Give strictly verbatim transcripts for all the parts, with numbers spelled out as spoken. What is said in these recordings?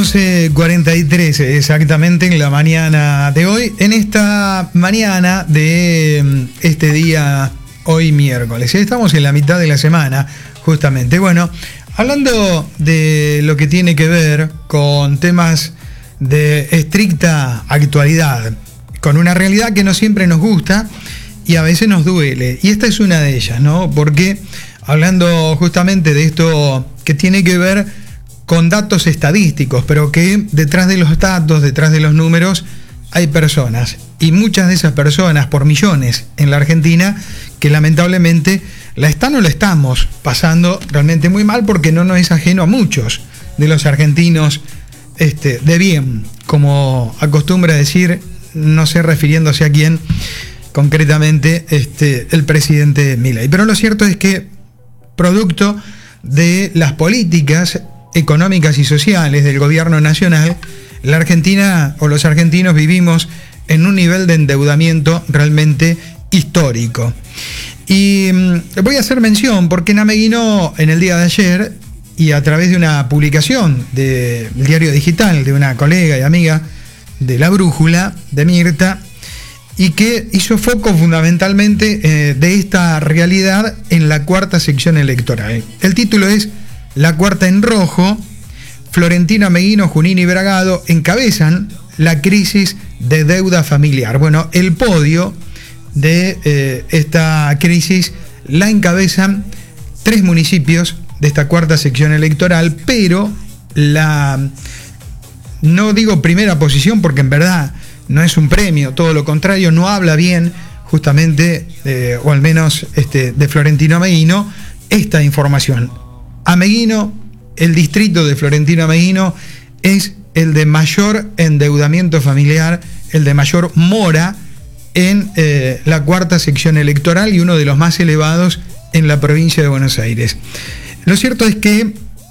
once cuarenta y tres exactamente en la mañana de hoy, en esta mañana de este día, hoy miércoles. Estamos en la mitad de la semana, justamente. Bueno, hablando de lo que tiene que ver con temas de estricta actualidad, con una realidad que no siempre nos gusta y a veces nos duele. Y esta es una de ellas, ¿no? Porque hablando justamente de esto que tiene que ver con datos estadísticos, pero que detrás de los datos, detrás de los números, hay personas. Y muchas de esas personas, por millones en la Argentina, que lamentablemente la están o la estamos pasando realmente muy mal, porque no nos es ajeno a muchos de los argentinos este, de bien, como acostumbra decir, no sé refiriéndose a quién, concretamente este, el presidente Milei. Pero lo cierto es que, producto de las políticas económicas y sociales del gobierno nacional, la Argentina o los argentinos vivimos en un nivel de endeudamiento realmente histórico. Y mmm, voy a hacer mención porque en Ameguino, en el día de ayer, y a través de una publicación del diario digital de una colega y amiga de La Brújula, de Mirta, y que hizo foco fundamentalmente eh, de esta realidad en la cuarta sección electoral. El título es La Cuarta en Rojo. Florentino Ameguino, Junín y Bragado encabezan la crisis de deuda familiar. Bueno, el podio de eh, esta crisis la encabezan tres municipios de esta cuarta sección electoral, pero la, no digo primera posición porque en verdad no es un premio, todo lo contrario, no habla bien justamente, eh, o al menos este, de Florentino Ameguino, esta información. Ameguino, el distrito de Florentino Ameguino, es el de mayor endeudamiento familiar, el de mayor mora en eh, la cuarta sección electoral y uno de los más elevados en la provincia de Buenos Aires. Lo cierto es que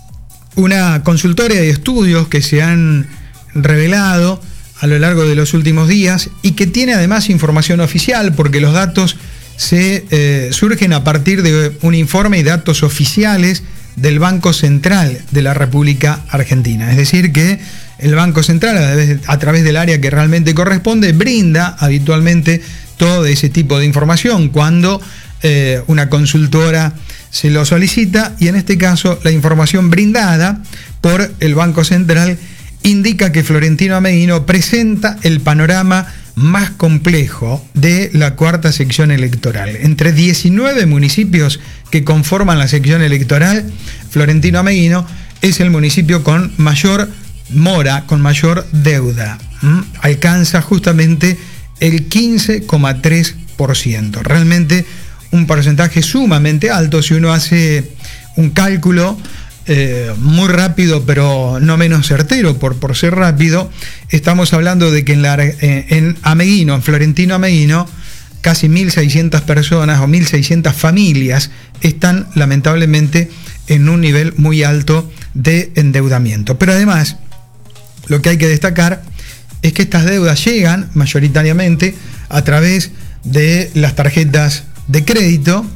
una consultoría de estudios que se han revelado a lo largo de los últimos días y que tiene además información oficial, porque los datos se eh, surgen a partir de un informe y datos oficiales del Banco Central de la República Argentina. Es decir, que el Banco Central, a través, a través del área que realmente corresponde, brinda habitualmente todo ese tipo de información cuando eh, una consultora se lo solicita, y en este caso la información brindada por el Banco Central indica que Florentino Ameguino presenta el panorama más complejo de la cuarta sección electoral. Entre diecinueve municipios que conforman la sección electoral, Florentino Ameguino es el municipio con mayor mora, con mayor deuda. ¿Mm? Alcanza justamente el quince coma tres por ciento. Realmente un porcentaje sumamente alto si uno hace un cálculo Eh, muy rápido, pero no menos certero por, por ser rápido. Estamos hablando de que en, la, eh, en Ameguino, en Florentino Ameguino, casi mil seiscientas personas o mil seiscientas familias están lamentablemente en un nivel muy alto de endeudamiento. Pero además, lo que hay que destacar es que estas deudas llegan mayoritariamente a través de las tarjetas de crédito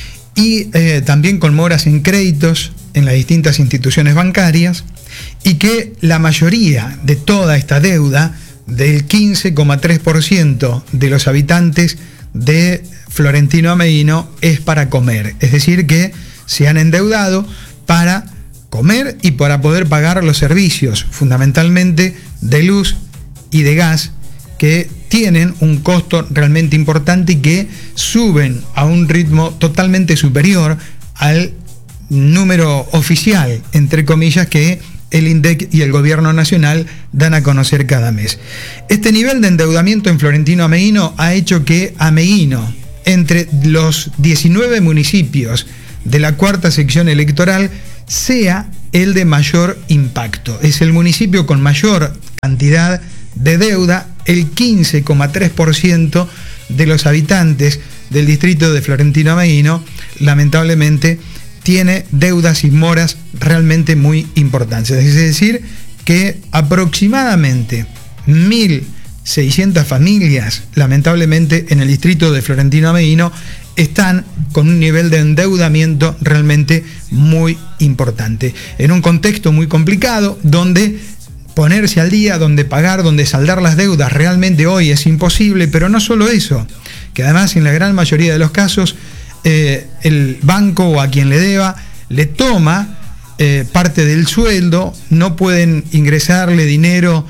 y eh, también con moras en créditos en las distintas instituciones bancarias, y que la mayoría de toda esta deuda, del quince coma tres por ciento de los habitantes de Florentino Ameguino, es para comer. Es decir, que se han endeudado para comer y para poder pagar los servicios, fundamentalmente de luz y de gas, que tienen un costo realmente importante y que suben a un ritmo totalmente superior al número oficial, entre comillas, que el INDEC y el gobierno nacional dan a conocer cada mes. Este nivel de endeudamiento en Florentino Ameguino ha hecho que Ameguino, entre los diecinueve municipios de la cuarta sección electoral, sea el de mayor impacto. Es el municipio con mayor cantidad de deuda. El quince coma tres por ciento de los habitantes del distrito de Florentino Ameguino, lamentablemente, tiene deudas y moras realmente muy importantes. Es decir, que aproximadamente mil seiscientas familias, lamentablemente, en el distrito de Florentino Ameguino, están con un nivel de endeudamiento realmente muy importante. En un contexto muy complicado, donde ponerse al día, donde pagar, donde saldar las deudas realmente hoy es imposible, pero no solo eso, que además en la gran mayoría de los casos eh, el banco o a quien le deba le toma eh, parte del sueldo, no pueden ingresarle dinero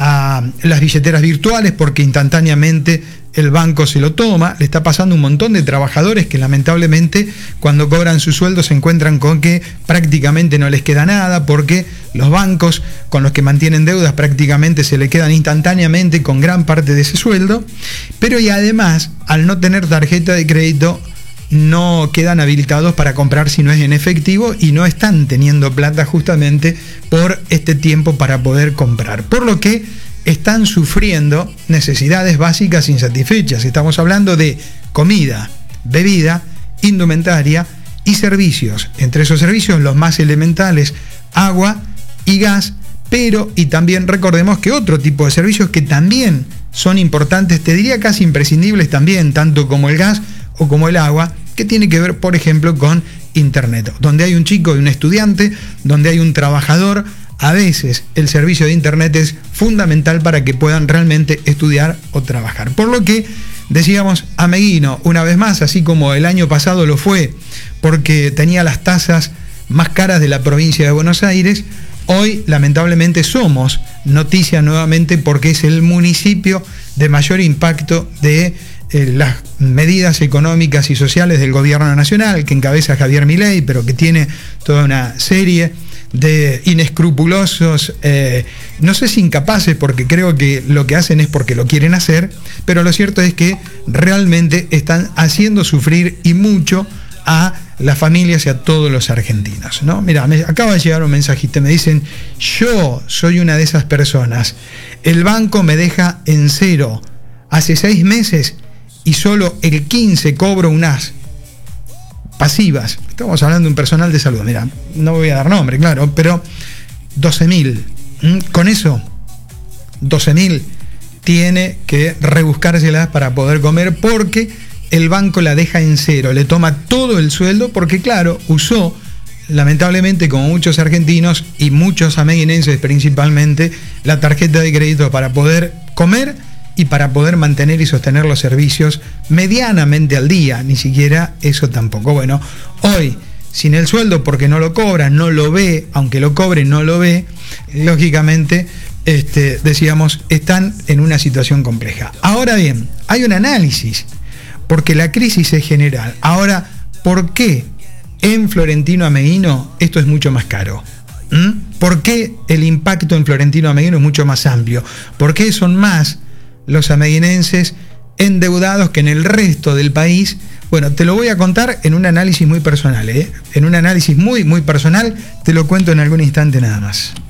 a las billeteras virtuales porque instantáneamente el banco se lo toma. Le está pasando a un montón de trabajadores que lamentablemente cuando cobran su sueldo se encuentran con que prácticamente no les queda nada porque los bancos con los que mantienen deudas prácticamente se le quedan instantáneamente con gran parte de ese sueldo, pero y además al no tener tarjeta de crédito no quedan habilitados para comprar si no es en efectivo y no están teniendo plata justamente por este tiempo para poder comprar, por lo que están sufriendo necesidades básicas insatisfechas. Estamos hablando de comida, bebida, indumentaria y servicios. Entre esos servicios los más elementales, agua y gas, pero y también recordemos que otro tipo de servicios que también son importantes, te diría casi imprescindibles también, tanto como el gas o como el agua, que tiene que ver, por ejemplo, con internet. Donde hay un chico y un estudiante, donde hay un trabajador, a veces el servicio de internet es fundamental para que puedan realmente estudiar o trabajar. Por lo que decíamos, Ameguino, una vez más, así como el año pasado lo fue, porque tenía las tasas más caras de la provincia de Buenos Aires, hoy lamentablemente somos noticia nuevamente porque es el municipio de mayor impacto de eh, las medidas económicas y sociales del gobierno nacional, que encabeza Javier Milei, pero que tiene toda una serie de inescrupulosos, eh, no sé si incapaces, porque creo que lo que hacen es porque lo quieren hacer, pero lo cierto es que realmente están haciendo sufrir y mucho a las familias y a todos los argentinos, ¿no? Mira, me acaba de llegar un mensajito, me dicen, yo soy una de esas personas, el banco me deja en cero hace seis meses y solo el quince cobro unas pasivas. Estamos hablando de un personal de salud, mira, no voy a dar nombre, claro, pero doce mil. Con eso, doce mil tiene que rebuscárselas para poder comer porque el banco la deja en cero, le toma todo el sueldo porque, claro, usó, lamentablemente, como muchos argentinos y muchos ameguinenses principalmente, la tarjeta de crédito para poder comer y para poder mantener y sostener los servicios medianamente al día, ni siquiera eso tampoco. Bueno, hoy, sin el sueldo porque no lo cobra, no lo ve, aunque lo cobre, no lo ve, lógicamente, este, decíamos, están en una situación compleja. Ahora bien, hay un análisis, porque la crisis es general. Ahora, ¿por qué en Florentino Ameguino esto es mucho más caro? ¿Mm? ¿Por qué el impacto en Florentino Ameguino es mucho más amplio? ¿Por qué son más los ameguinenses endeudados que en el resto del país? Bueno, te lo voy a contar en un análisis muy personal, ¿eh? En un análisis muy, muy personal, te lo cuento en algún instante nada más.